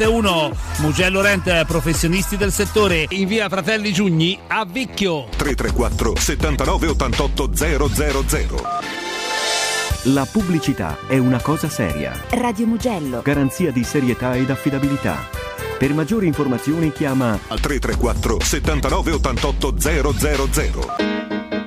1 Mugello Rent, professionisti del settore, in via Fratelli Giugni a Vicchio. 334 79 88 000. La pubblicità è una cosa seria. Radio Mugello. Garanzia di serietà ed affidabilità. Per maggiori informazioni chiama al 334 79 88 000.